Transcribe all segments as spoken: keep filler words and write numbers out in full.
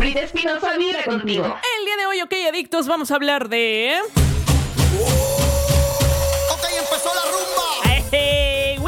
Brita Espinosa vibra contigo. El día de hoy, ok, adictos, vamos a hablar de... Ok, empezó la rumba. ¡Hey,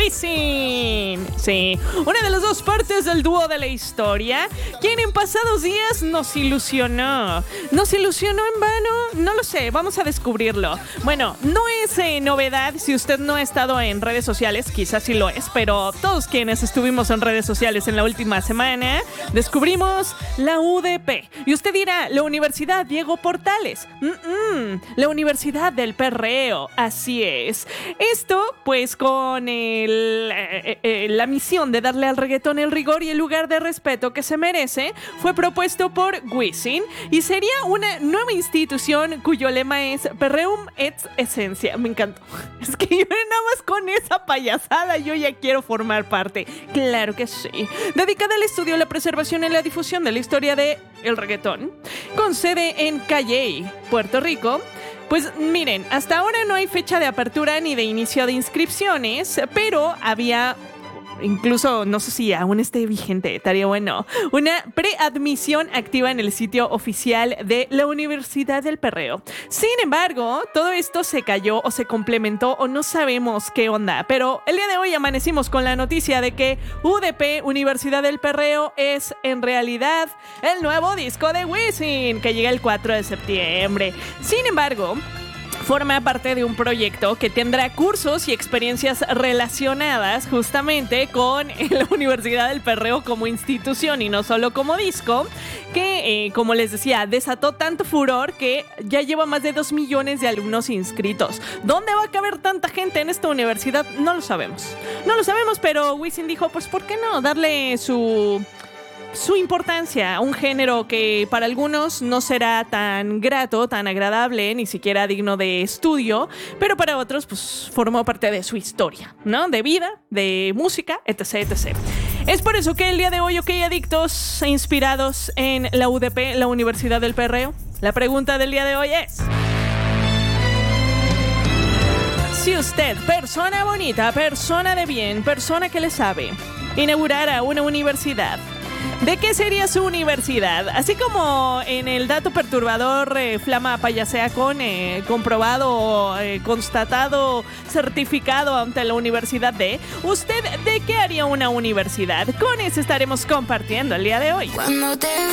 Wisin! Sí, una de las dos partes del dúo de la historia, quien en pasados días nos ilusionó. ¿Nos ilusionó en vano? No lo sé, vamos a descubrirlo. Bueno, no es eh, novedad si usted no ha estado en redes sociales, quizás sí lo es, pero todos quienes estuvimos en redes sociales en la última semana, descubrimos la U D P. Y usted dirá, la Universidad Diego Portales. Mm-mm, la Universidad del Perreo, así es. Esto, pues, con el, eh, eh, la misión de darle al reggaetón el rigor y el lugar de respeto que se merece, fue propuesto por Wisin y sería una nueva institución cuyo lema es Perreum et Esencia. Me encantó. Es que yo nada más con esa payasada yo ya quiero formar parte. Claro que sí. Dedicada al estudio, la preservación y la difusión de la historia de el reggaetón, con sede en Calley, Puerto Rico. Pues miren, hasta ahora no hay fecha de apertura ni de inicio de inscripciones, pero había... Incluso, no sé si aún esté vigente, estaría bueno. Una preadmisión activa en el sitio oficial de la Universidad del Perreo. Sin embargo, todo esto se cayó o se complementó o no sabemos qué onda. Pero el día de hoy amanecimos con la noticia de que U D P, Universidad del Perreo, es en realidad el nuevo disco de Wisin, que llega el cuatro de septiembre. Sin embargo... forma parte de un proyecto que tendrá cursos y experiencias relacionadas justamente con la Universidad del Perreo como institución y no solo como disco, que, eh, como les decía, desató tanto furor que ya lleva más de dos millones de alumnos inscritos. ¿Dónde va a caber tanta gente en esta universidad? No lo sabemos. No lo sabemos, pero Wisin dijo, pues, ¿por qué no darle su... su importancia a un género que para algunos no será tan grato, tan agradable, ni siquiera digno de estudio, pero para otros pues formó parte de su historia, ¿no? De vida, de música, etc, etcétera. Es por eso que el día de hoy, ok, adictos, inspirados en la U D P, la Universidad del Perreo, la pregunta del día de hoy es... si usted, persona bonita, persona de bien, persona que le sabe, inaugurara una universidad, ¿de qué sería su universidad? Así como en el dato perturbador eh, Flama payasea con eh, comprobado, eh, constatado, certificado ante la Universidad de... ¿usted de qué haría una universidad? Con eso estaremos compartiendo el día de hoy. Cuando te